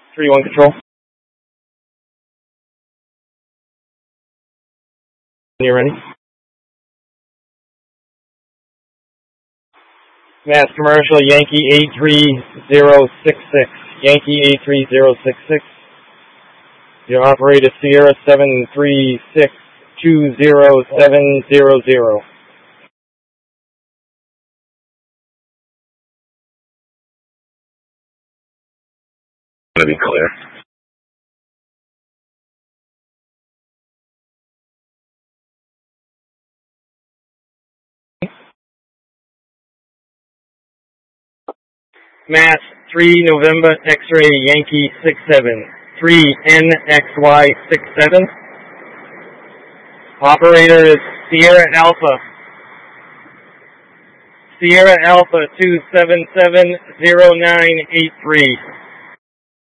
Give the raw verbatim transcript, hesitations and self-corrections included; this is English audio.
three one control. You're ready. Mass Commercial, Yankee eight three zero six six. Yankee eight three zero six six. Your operator Sierra seven three six two zero seven zero zero. To be clear. Mass three November X-ray Yankee six seven. three N X Y six seven. Operator is Sierra Alpha. Sierra Alpha two seven seven zero nine eight three.